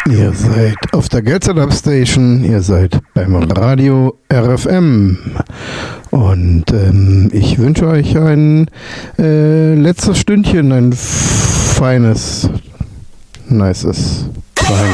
Ihr seid auf der Get-Up Station, ihr seid beim Radio RFM und ich wünsche euch ein letztes Stündchen, ein feines, nices.